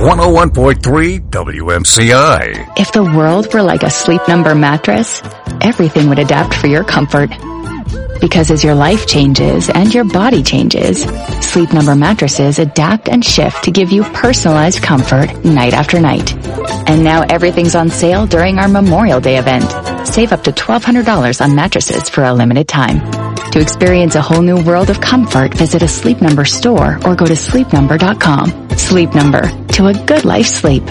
101.3 WMCI. If the world were like a Sleep Number mattress, everything would adapt for your comfort. Because as your life changes and your body changes, Sleep Number mattresses adapt and shift to give you personalized comfort night after night. And now everything's on sale during our Memorial Day event. Save up to $1,200 on mattresses for a limited time. To experience a whole new world of comfort, visit a Sleep Number store or go to sleepnumber.com. Sleep Number, to a good life sleep.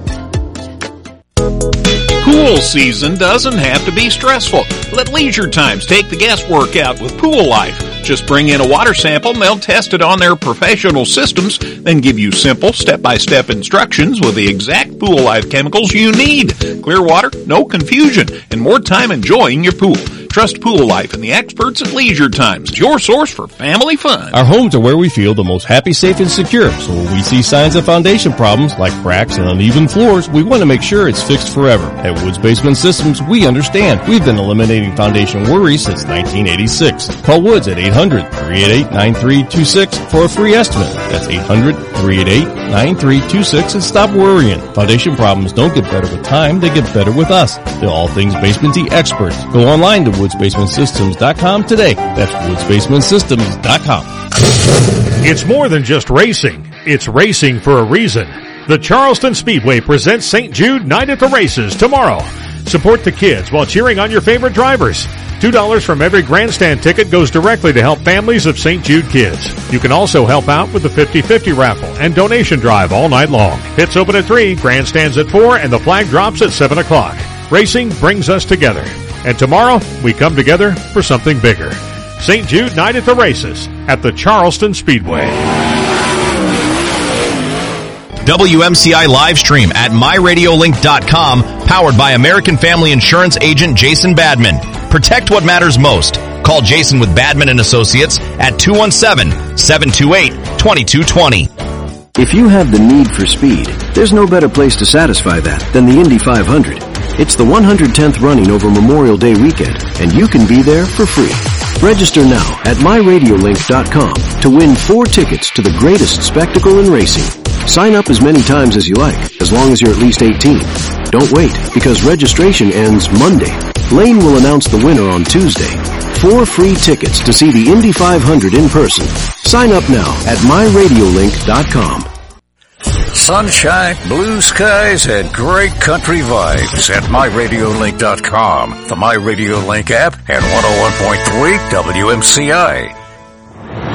Pool season doesn't have to be stressful. Let Leisure Times take the guesswork out with Pool Life. Just bring in a water sample and they'll test it on their professional systems, then give you simple step-by-step instructions with the exact Pool Life chemicals you need. Clear water, no confusion, and more time enjoying your pool. Trust Pool Life and the experts at Leisure Times, your source for family fun. Our homes are where we feel the most happy, safe, and secure. So when we see signs of foundation problems like cracks and uneven floors, we want to make sure it's fixed forever. At Woods Basement Systems, we understand. We've been eliminating foundation worries since 1986. Call Woods at 800-388-9326 for a free estimate. That's 800-388-9326 and stop worrying. Foundation problems don't get better with time, they get better with us. They're all things basement-y experts. Go online to woodsbasementsystems.com today. That's woodsbasementsystems.com. It's more than just racing. It's racing for a reason. The Charleston Speedway presents St. Jude Night at the Races tomorrow. Support the kids while cheering on your favorite drivers. $2 from every grandstand ticket goes directly to help families of St. Jude kids. You can also help out with the 50-50 raffle and donation drive all night long. Pits open at 3, grandstands at 4, and the flag drops at 7 o'clock. Racing brings us together. And tomorrow, we come together for something bigger. St. Jude Night at the Races at the Charleston Speedway. WMCI live stream at myradiolink.com, powered by American Family Insurance agent Jason Badman. Protect what matters most. Call Jason with Badman & Associates at 217-728-2220. If you have the need for speed, there's no better place to satisfy that than the Indy 500. It's the 110th running over Memorial Day weekend, and you can be there for free. Register now at myradiolink.com to win 4 tickets to the greatest spectacle in racing. Sign up as many times as you like, as long as you're at least 18. Don't wait, because registration ends Monday. Lane will announce the winner on Tuesday. 4 free tickets to see the Indy 500 in person. Sign up now at myradiolink.com. Sunshine, blue skies, and great country vibes at myradiolink.com, the MyRadioLink app, and 101.3 WMCI.